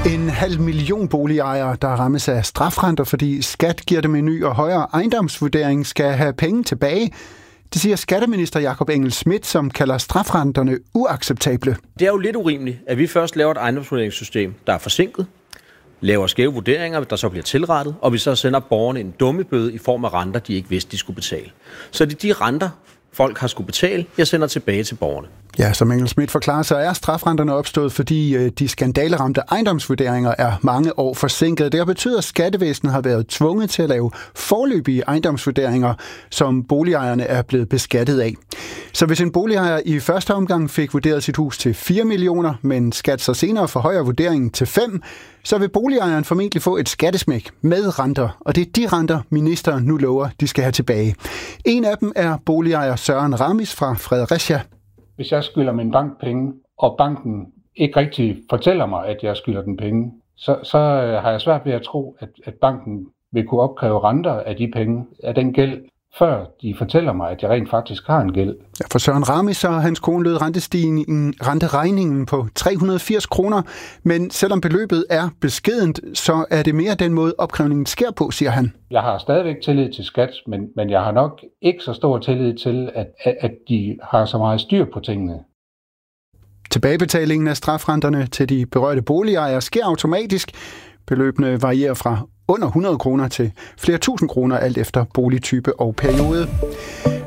500.000 boligejere, der rammes af strafrenter, fordi skat giver dem en ny og højere ejendomsvurdering, skal have penge tilbage. Det siger skatteminister Jakob Engel-Schmidt, som kalder strafrenterne uacceptable. Det er jo lidt urimeligt, at vi først laver et ejendomsvurderingssystem, der er forsinket, laver skæve vurderinger, der så bliver tilrettet, og vi så sender borgerne en dummebøde i form af renter, de ikke vidste, de skulle betale. Så det er de renter, folk har skulle betale, jeg sender tilbage til borgerne. Ja, som Engel-Schmidt forklarer, så er strafrenterne opstået, fordi de skandaleramte ejendomsvurderinger er mange år forsinket. Det har betydet, at skattevæsenet har været tvunget til at lave foreløbige ejendomsvurderinger, som boligejerne er blevet beskattet af. Så hvis en boligejer i første omgang fik vurderet sit hus til 4 millioner, men skat så senere forhøjer vurderingen til 5, så vil boligejeren formentlig få et skattesmæk med renter, og det er de renter, ministeren nu lover, de skal have tilbage. En af dem er boligejer Søren Ramis fra Fredericia. Hvis jeg skylder min bank penge, og banken ikke rigtig fortæller mig, at jeg skylder den penge, så har jeg svært ved at tro, at banken vil kunne opkræve renter af de penge, af den gæld, før de fortæller mig, at jeg rent faktisk har en gæld. Ja, for Søren Ramis og hans kone lød renteregningen på 380 kroner, men selvom beløbet er beskedent, så er det mere den måde, opkrævningen sker på, siger han. Jeg har stadigvæk tillid til skat, men jeg har nok ikke så stor tillid til, at de har så meget styr på tingene. Tilbagebetalingen af strafrenterne til de berørte boligejere sker automatisk. Beløbene varierer fra under 100 kroner til flere tusind kroner, alt efter boligtype og periode.